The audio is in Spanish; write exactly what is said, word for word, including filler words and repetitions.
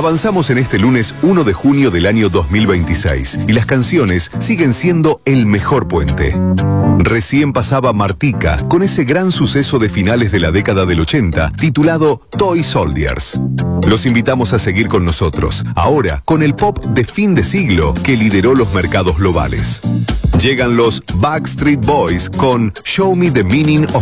Avanzamos en este lunes uno de junio del año dos mil veintiséis y las canciones siguen siendo el mejor puente. Recién pasaba Martica con ese gran suceso de finales de la década del ochenta titulado Toy Soldiers. Los invitamos a seguir con nosotros, ahora con el pop de fin de siglo que lideró los mercados globales. Llegan los Backstreet Boys con Show Me the Meaning of